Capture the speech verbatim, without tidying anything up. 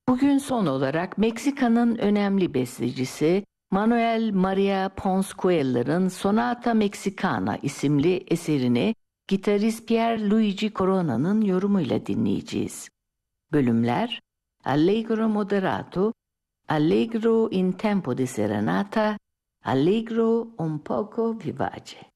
Bugün son olarak Meksika'nın önemli bestecisi Manuel María Pons Cuellar'ın Sonata Mexicana isimli eserini gitarist Pierre Luigi Corona'nın yorumuyla dinleyeceğiz. Bölümler: Allegro moderato, Allegro in tempo di serenata, Allegro un poco vivace.